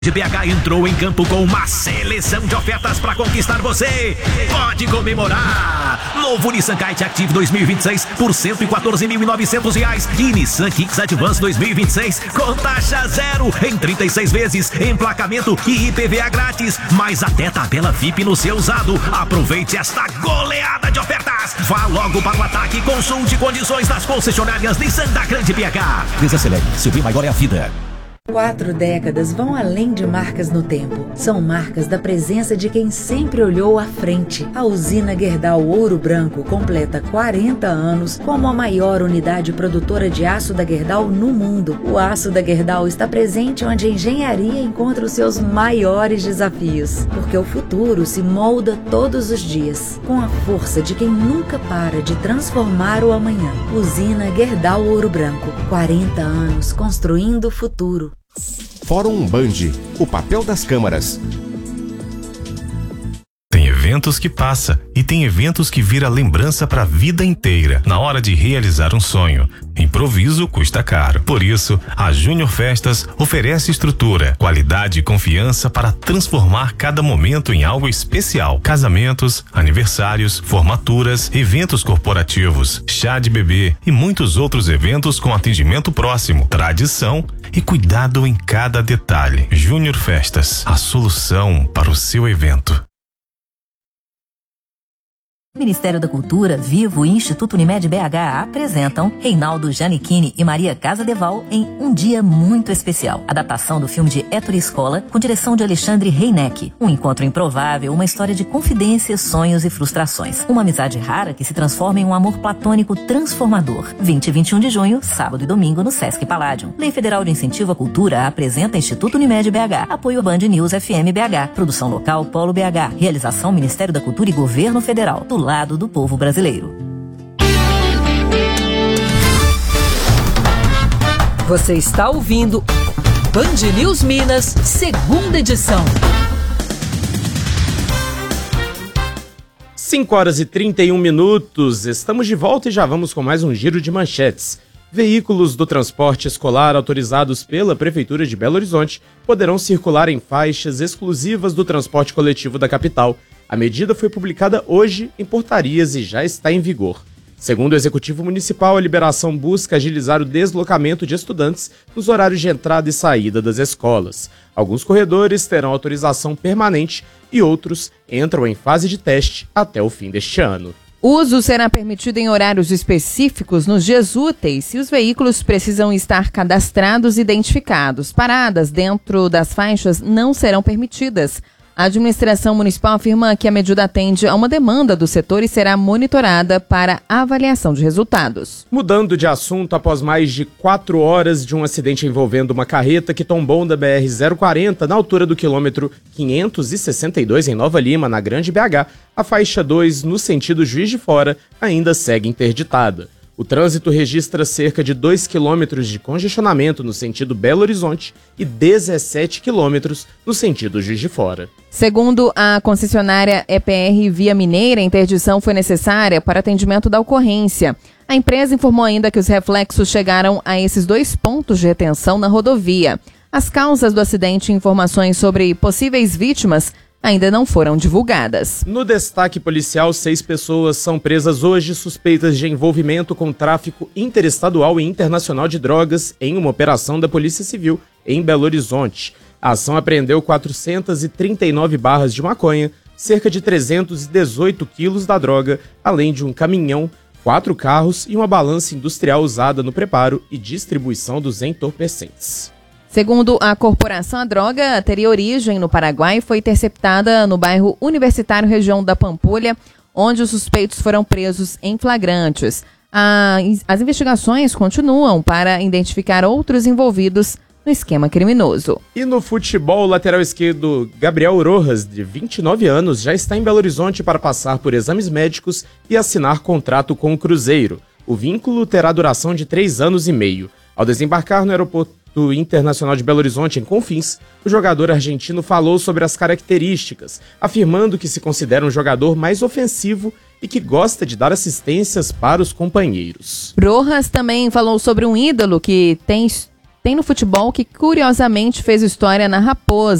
de BH entrou em campo com uma seleção de ofertas para conquistar você. Pode comemorar! Novo Nissan Kite Active 2026 por R$114.900 e Nissan Kicks Advance 2026 com taxa zero em 36 vezes, emplacamento e IPVA grátis, mais até tabela VIP no seu usado. Aproveite esta goleada de ofertas. Vá logo para o ataque e consulte condições das concessionárias Nissan da Grande BH. Desacelere, seu bem maior é a vida. 4 décadas vão além de marcas no tempo. São marcas da presença de quem sempre olhou à frente. A usina Gerdau Ouro Branco completa 40 anos como a maior unidade produtora de aço da Gerdau no mundo. O aço da Gerdau está presente onde a engenharia encontra os seus maiores desafios. Porque o futuro se molda todos os dias, com a força de quem nunca para de transformar o amanhã. Usina Gerdau Ouro Branco. 40 anos construindo o futuro. Fórum Band, o papel das câmaras. Tem eventos que passa e tem eventos que vira lembrança para a vida inteira. Na hora de realizar um sonho, improviso custa caro. Por isso, a Júnior Festas oferece estrutura, qualidade e confiança para transformar cada momento em algo especial. Casamentos, aniversários, formaturas, eventos corporativos, chá de bebê e muitos outros eventos com atendimento próximo, tradição e cuidado em cada detalhe. Júnior Festas, a solução para o seu evento. Ministério da Cultura, Vivo e Instituto Unimed BH apresentam Reinaldo Giannichini e Maria Casadeval em Um Dia Muito Especial. Adaptação do filme de Ettore Scola, com direção de Alexandre Reineck. Um encontro improvável, uma história de confidências, sonhos e frustrações. Uma amizade rara que se transforma em um amor platônico transformador. 20 e 21 de junho, sábado e domingo, no Sesc Palladium. Lei Federal de Incentivo à Cultura apresenta Instituto Unimed BH. Apoio Band News FM BH. Produção local Polo BH. Realização Ministério da Cultura e Governo Federal. Do lado do povo brasileiro. Você está ouvindo Band News Minas, segunda edição. 5h31. Estamos de volta e já vamos com mais um giro de manchetes. Veículos do transporte escolar autorizados pela Prefeitura de Belo Horizonte poderão circular em faixas exclusivas do transporte coletivo da capital. A medida foi publicada hoje em portarias e já está em vigor. Segundo o Executivo Municipal, a liberação busca agilizar o deslocamento de estudantes nos horários de entrada e saída das escolas. Alguns corredores terão autorização permanente e outros entram em fase de teste até o fim deste ano. O uso será permitido em horários específicos nos dias úteis e os veículos precisam estar cadastrados e identificados. Paradas dentro das faixas não serão permitidas. A administração municipal afirma que a medida atende a uma demanda do setor e será monitorada para avaliação de resultados. Mudando de assunto, após mais de 4 horas de um acidente envolvendo uma carreta que tombou na BR-040 na altura do quilômetro 562 em Nova Lima, na Grande BH, a faixa 2 no sentido Juiz de Fora ainda segue interditada. O trânsito registra cerca de 2 quilômetros de congestionamento no sentido Belo Horizonte e 17 quilômetros no sentido Juiz de Fora. Segundo a concessionária EPR Via Mineira, a interdição foi necessária para atendimento da ocorrência. A empresa informou ainda que os reflexos chegaram a esses 2 pontos de retenção na rodovia. As causas do acidente e informações sobre possíveis vítimas ainda não foram divulgadas. No destaque policial, 6 pessoas são presas hoje suspeitas de envolvimento com tráfico interestadual e internacional de drogas em uma operação da Polícia Civil em Belo Horizonte. A ação apreendeu 439 barras de maconha, cerca de 318 quilos da droga, além de um caminhão, 4 carros e uma balança industrial usada no preparo e distribuição dos entorpecentes. Segundo a corporação, a droga teria origem no Paraguai e foi interceptada no bairro Universitário, região da Pampulha, onde os suspeitos foram presos em flagrantes. As investigações continuam para identificar outros envolvidos no esquema criminoso. E no futebol, o lateral esquerdo Gabriel Rojas, de 29 anos, já está em Belo Horizonte para passar por exames médicos e assinar contrato com o Cruzeiro. O vínculo terá duração de 3 anos e meio. Ao desembarcar no aeroporto Internacional de Belo Horizonte, em Confins, o jogador argentino falou sobre as características, afirmando que se considera um jogador mais ofensivo e que gosta de dar assistências para os companheiros. Rojas também falou sobre um ídolo que tem Tem no futebol que curiosamente fez história na Raposa.